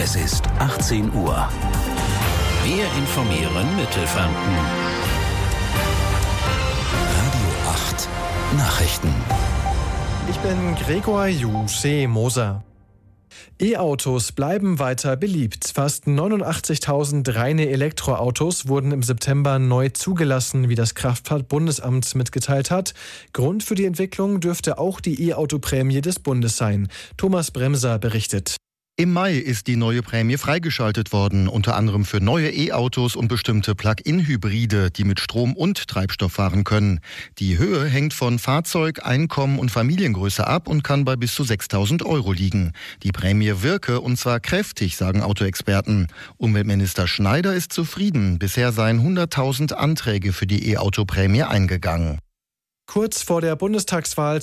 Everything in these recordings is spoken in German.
Es ist 18 Uhr. Wir informieren Mittelfranken. Radio 8 Nachrichten. Ich bin Gregor Moser. E-Autos bleiben weiter beliebt. Fast 89.000 reine Elektroautos wurden im September neu zugelassen, wie das Kraftfahrtbundesamt mitgeteilt hat. Grund für die Entwicklung dürfte auch die E-Auto-Prämie des Bundes sein. Thomas Bremser berichtet. Im Mai ist die neue Prämie freigeschaltet worden, unter anderem für neue E-Autos und bestimmte Plug-in-Hybride, die mit Strom und Treibstoff fahren können. Die Höhe hängt von Fahrzeug, Einkommen und Familiengröße ab und kann bei bis zu 6.000 € liegen. Die Prämie wirke, und zwar kräftig, sagen Autoexperten. Umweltminister Schneider ist zufrieden. Bisher seien 100.000 Anträge für die E-Auto-Prämie eingegangen. Kurz vor der Bundestagswahl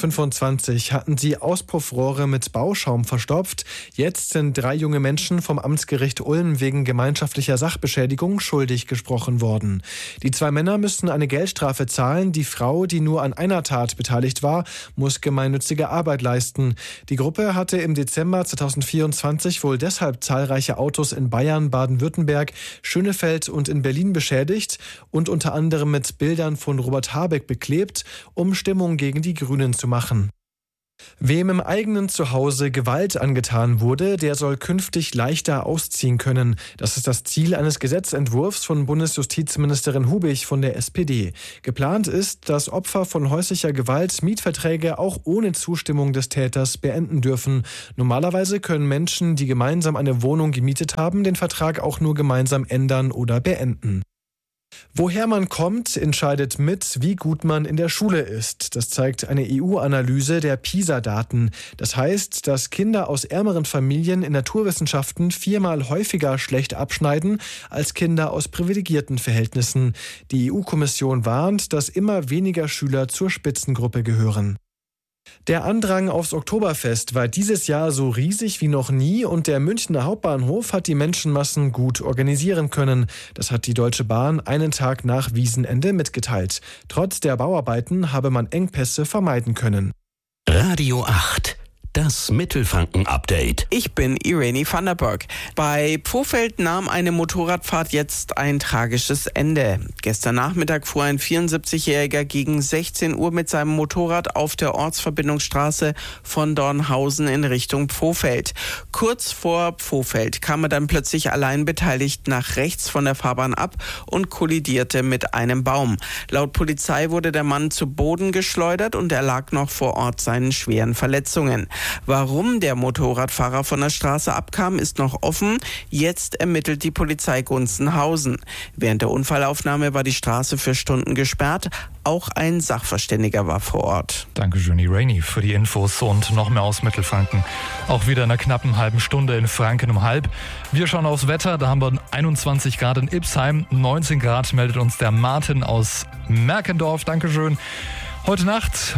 2025 hatten sie Auspuffrohre mit Bauschaum verstopft. Jetzt sind 3 junge Menschen vom Amtsgericht Ulm wegen gemeinschaftlicher Sachbeschädigung schuldig gesprochen worden. Die 2 Männer müssten eine Geldstrafe zahlen. Die Frau, die nur an einer Tat beteiligt war, muss gemeinnützige Arbeit leisten. Die Gruppe hatte im Dezember 2024 wohl deshalb zahlreiche Autos in Bayern, Baden-Württemberg, Schönefeld und in Berlin beschädigt und unter anderem mit Bildern von Robert Habeck beklebt, um Stimmung gegen die Grünen zu machen. Wem im eigenen Zuhause Gewalt angetan wurde, der soll künftig leichter ausziehen können. Das ist das Ziel eines Gesetzentwurfs von Bundesjustizministerin Hubig von der SPD. Geplant ist, dass Opfer von häuslicher Gewalt Mietverträge auch ohne Zustimmung des Täters beenden dürfen. Normalerweise können Menschen, die gemeinsam eine Wohnung gemietet haben, den Vertrag auch nur gemeinsam ändern oder beenden. Woher man kommt, entscheidet mit, wie gut man in der Schule ist. Das zeigt eine EU-Analyse der PISA-Daten. Das heißt, dass Kinder aus ärmeren Familien in Naturwissenschaften 4-mal häufiger schlecht abschneiden als Kinder aus privilegierten Verhältnissen. Die EU-Kommission warnt, dass immer weniger Schüler zur Spitzengruppe gehören. Der Andrang aufs Oktoberfest war dieses Jahr so riesig wie noch nie und der Münchner Hauptbahnhof hat die Menschenmassen gut organisieren können. Das hat die Deutsche Bahn einen Tag nach Wiesenende mitgeteilt. Trotz der Bauarbeiten habe man Engpässe vermeiden können. Radio 8. Das Mittelfranken-Update. Ich bin Irene van der Berg. Bei Pfofeld nahm eine Motorradfahrt jetzt ein tragisches Ende. Gestern Nachmittag fuhr ein 74-Jähriger gegen 16 Uhr mit seinem Motorrad auf der Ortsverbindungsstraße von Dornhausen in Richtung Pfofeld. Kurz vor Pfofeld kam er dann plötzlich allein beteiligt nach rechts von der Fahrbahn ab und kollidierte mit einem Baum. Laut Polizei wurde der Mann zu Boden geschleudert und erlag noch vor Ort seinen schweren Verletzungen. Warum der Motorradfahrer von der Straße abkam, ist noch offen. Jetzt ermittelt die Polizei Gunzenhausen. Während der Unfallaufnahme war die Straße für Stunden gesperrt. Auch ein Sachverständiger war vor Ort. Dankeschön, Irene, für die Infos und noch mehr aus Mittelfranken. Auch wieder in einer knappen halben Stunde in Franken um halb. Wir schauen aufs Wetter. Da haben wir 21 Grad in Ipsheim. 19 Grad meldet uns der Martin aus Merkendorf. Dankeschön. Heute Nacht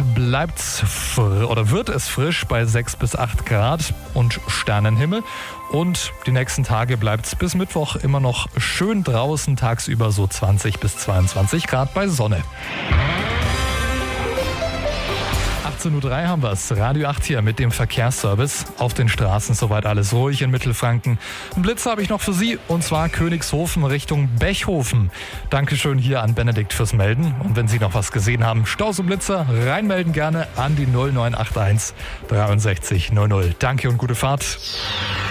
wird es frisch bei 6 bis 8 Grad und Sternenhimmel. Und die nächsten Tage bleibt es bis Mittwoch immer noch schön draußen, tagsüber so 20 bis 22 Grad bei Sonne. 18.03 Uhr haben wir es. Radio 8 hier mit dem Verkehrsservice. Auf den Straßen soweit alles ruhig in Mittelfranken. Einen Blitz habe ich noch für Sie, und zwar Königshofen Richtung Bechhofen. Dankeschön hier an Benedikt fürs Melden. Und wenn Sie noch was gesehen haben, Staus und Blitzer, reinmelden gerne an die 0981 63 00. Danke und gute Fahrt.